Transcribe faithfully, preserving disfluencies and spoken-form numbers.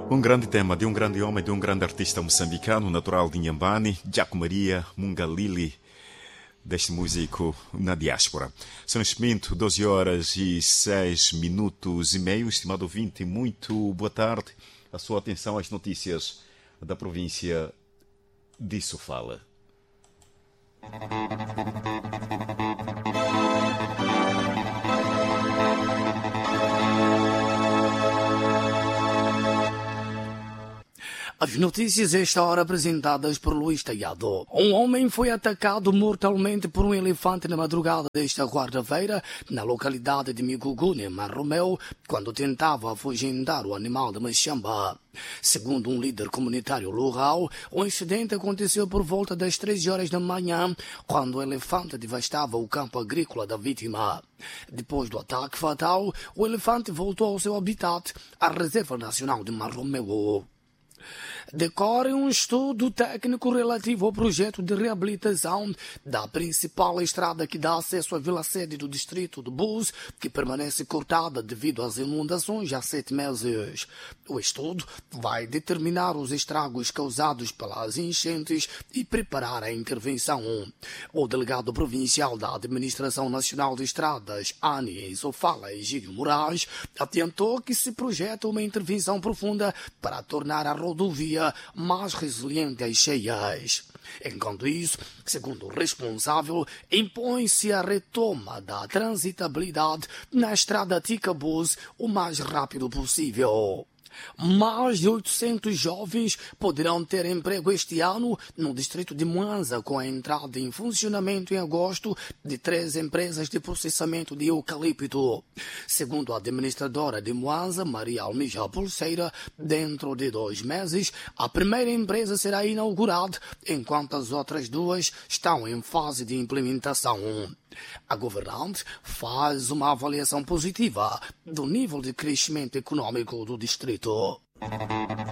Um grande tema de um grande homem, de um grande artista moçambicano, natural de Inhambane, Jaco Maria Mungalili, deste músico na diáspora. São neste momento doze horas e seis minutos e meio. Estimado ouvinte, muito boa tarde. A sua atenção às notícias da província de Sofala. As notícias esta hora apresentadas por Luís Taiado. Um homem foi atacado mortalmente por um elefante na madrugada desta quarta-feira na localidade de Migugune, Marromeu, quando tentava afugentar o animal de Machamba. Segundo um líder comunitário local, o incidente aconteceu por volta das treze horas da manhã, quando o elefante devastava o campo agrícola da vítima. Depois do ataque fatal, o elefante voltou ao seu habitat, a Reserva Nacional de Marromeu. Decorre um estudo técnico relativo ao projeto de reabilitação da principal estrada que dá acesso à vila-sede do distrito de Bus, que permanece cortada devido às inundações há sete meses. O estudo vai determinar os estragos causados pelas enchentes e preparar a intervenção. O delegado provincial da Administração Nacional de Estradas, ANI, em Sofala, Egídio Moraes, adiantou que se projeta uma intervenção profunda para tornar a rodovia mais resiliente às cheias. Enquanto isso, segundo o responsável, impõe-se a retoma da transitabilidade na estrada Ticabus o mais rápido possível. Mais de oitocentos jovens poderão ter emprego este ano no distrito de Mwanza, com a entrada em funcionamento em agosto de três empresas de processamento de eucalipto. Segundo a administradora de Mwanza, Maria Almija Pulseira, dentro de dois meses, a primeira empresa será inaugurada, enquanto as outras duas estão em fase de implementação. A governante faz uma avaliação positiva do nível de crescimento econômico do distrito.